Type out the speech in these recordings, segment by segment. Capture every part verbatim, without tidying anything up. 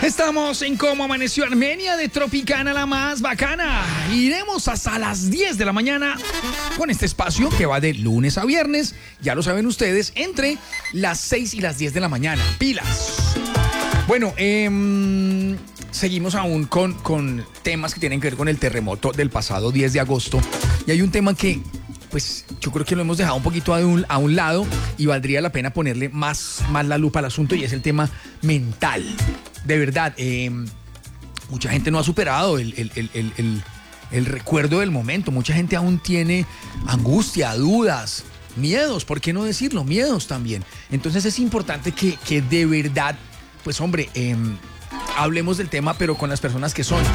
Estamos en Cómo Amaneció Armenia de Tropicana, la más bacana. Iremos hasta las diez de la mañana con este espacio que va de lunes a viernes, ya lo saben ustedes, entre las seis y las diez de la mañana. Pilas. Bueno, eh, seguimos aún con, con temas que tienen que ver con el terremoto del pasado diez de agosto. Y hay un tema que, pues, yo creo que lo hemos dejado un poquito a un, a un lado y valdría la pena ponerle más, más la lupa al asunto, y es el tema mental. De verdad, eh, mucha gente no ha superado el, el, el, el, el, el recuerdo del momento. Mucha gente aún tiene angustia, dudas, miedos, ¿por qué no decirlo? Miedos también. Entonces es importante que, que de verdad, pues hombre, eh, hablemos del tema, pero con las personas que son.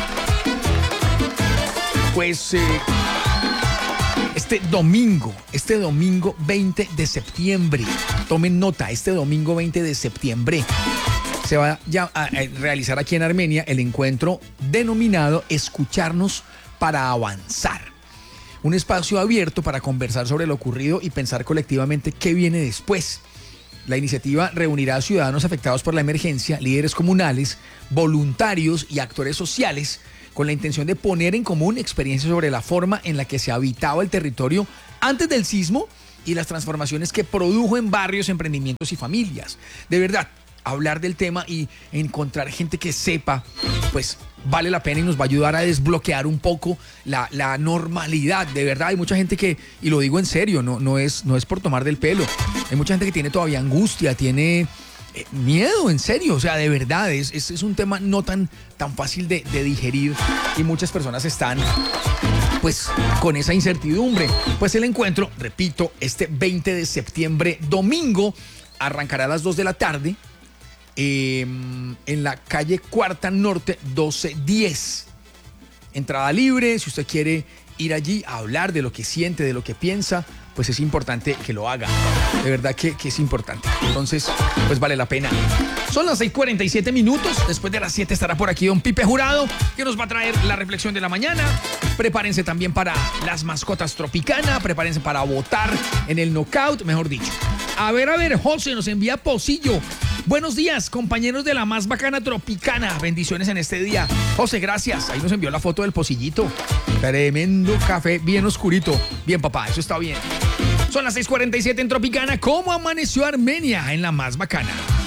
Pues... Eh, Este domingo, este domingo veinte de septiembre, tomen nota, este domingo veinte de septiembre se va ya a realizar aquí en Armenia el encuentro denominado Escucharnos para Avanzar. Un espacio abierto para conversar sobre lo ocurrido y pensar colectivamente qué viene después. La iniciativa reunirá a ciudadanos afectados por la emergencia, líderes comunales, voluntarios y actores sociales, con la intención de poner en común experiencias sobre la forma en la que se habitaba el territorio antes del sismo y las transformaciones que produjo en barrios, emprendimientos y familias. De verdad, hablar del tema y encontrar gente que sepa, pues vale la pena y nos va a ayudar a desbloquear un poco la, la normalidad. De verdad, hay mucha gente que, y lo digo en serio, no, no, es, no es por tomar del pelo, hay mucha gente que tiene todavía angustia, tiene... Eh, miedo, en serio, o sea, de verdad, es, es, es un tema no tan, tan fácil de, de digerir y muchas personas están, pues, con esa incertidumbre. Pues el encuentro, repito, este veinte de septiembre, domingo, arrancará a las dos de la tarde eh, en la calle Cuarta Norte doce diez. Entrada libre, si usted quiere ir allí a hablar de lo que siente, de lo que piensa, pues es importante que lo haga. De verdad que, que es importante. Entonces, pues vale la pena. Son las seis cuarenta y siete minutos. Después de las siete estará por aquí don Pipe Jurado, que nos va a traer la reflexión de la mañana. Prepárense también para las mascotas Tropicana. Prepárense para votar en el knockout, mejor dicho. A ver, a ver, José nos envía Pocillo. Buenos días, compañeros de la más bacana Tropicana. Bendiciones en este día. José, gracias. Ahí nos envió la foto del pocillito. Tremendo café, bien oscurito. Bien, papá, eso está bien. Son las seis cuarenta y siete en Tropicana. ¿Cómo amaneció Armenia en la más bacana?